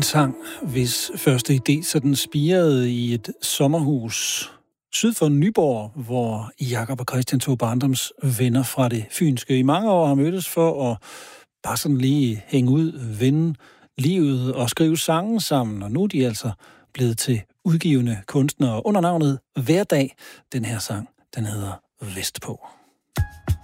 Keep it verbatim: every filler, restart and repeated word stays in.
En sang, hvis første idé sådan spirede i et sommerhus syd for Nyborg, hvor Jakob og Christian, to barndoms venner fra det fynske, i mange år har mødtes for at bare sådan lige hænge ud, vinde livet og skrive sange sammen. Og nu er de altså blevet til udgivende kunstnere under navnet Hverdag. Den her sang, den hedder Vestpå.